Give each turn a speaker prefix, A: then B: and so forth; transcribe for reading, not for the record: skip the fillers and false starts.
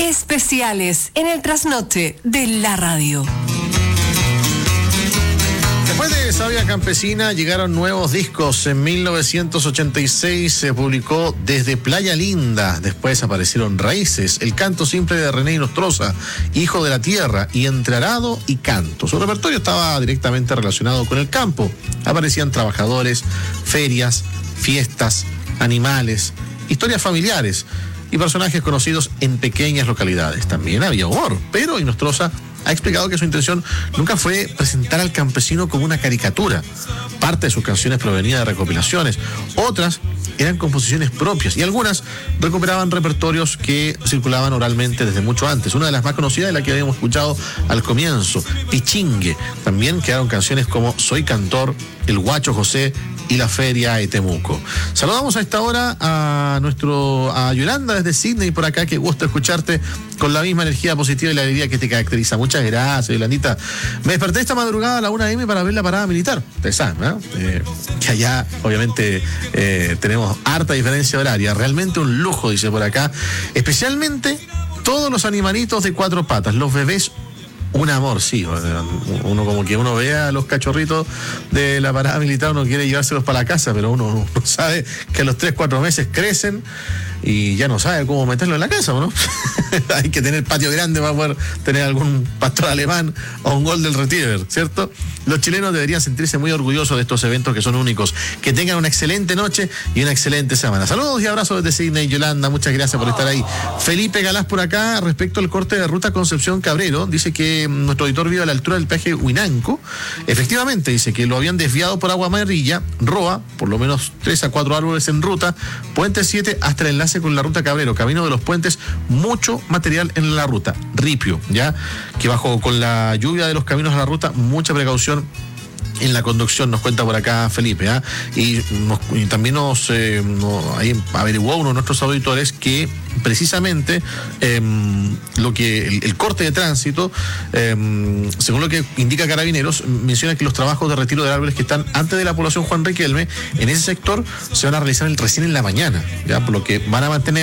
A: Especiales en el trasnoche de la radio.
B: Después de Sabia Campesina llegaron nuevos discos. En 1986 se publicó Desde Playa Linda. Después aparecieron Raíces, el canto simple de René Nostroza, Hijo de la Tierra y Entre Arado y Canto. Su repertorio estaba directamente relacionado con el campo. Aparecían trabajadores, ferias, fiestas, animales, historias familiares y personajes conocidos en pequeñas localidades. También había humor, pero Nostroza ha explicado que su intención nunca fue presentar al campesino como una caricatura. Parte de sus canciones provenía de recopilaciones, otras eran composiciones propias y algunas recuperaban repertorios que circulaban oralmente desde mucho antes. Una de las más conocidas es la que habíamos escuchado al comienzo, Pichingue. También quedaron canciones como Soy Cantor, El Guacho José y La Feria de Temuco. Saludamos a esta hora a Yolanda desde Sydney por acá, que gusto escucharte con la misma energía positiva y la alegría que te caracteriza. Muchas gracias, Yolandita. Me desperté esta madrugada a la 1 a.m. para ver la parada militar. Ustedes saben, ¿no? Que allá obviamente tenemos harta diferencia horaria. Realmente un lujo, dice por acá. Especialmente todos los animalitos de cuatro patas, los bebés. Un amor, sí. Uno como que uno ve a los cachorritos de la parada militar, uno quiere llevárselos para la casa, pero uno sabe que a los 3-4 meses crecen y ya no sabe cómo meterlo en la casa, ¿no? Hay que tener patio grande para poder tener algún pastor alemán o un golden retriever, ¿cierto? Los chilenos deberían sentirse muy orgullosos de estos eventos que son únicos. Que tengan una excelente noche y una excelente semana. Saludos y abrazos desde Sydney, Yolanda. Muchas gracias por estar ahí. Felipe Galás por acá, respecto al corte de ruta Concepción Cabrero, dice que nuestro auditor vive a la altura del peaje Huinanco. Efectivamente, dice que lo habían desviado por Agua Amarilla, Roa, por lo menos 3 a 4 árboles en ruta, Puente 7 hasta el enlace con la ruta Cabrero, camino de los puentes, mucho material en la ruta, ripio, ya, que bajo con la lluvia de los caminos a la ruta, mucha precaución en la conducción, nos cuenta por acá Felipe, y también nos ahí averiguó uno de nuestros auditores que precisamente el corte de tránsito, según lo que indica Carabineros, menciona que los trabajos de retiro de árboles que están antes de la población Juan Riquelme, en ese sector se van a realizar recién en la mañana, ya, por lo que van a mantener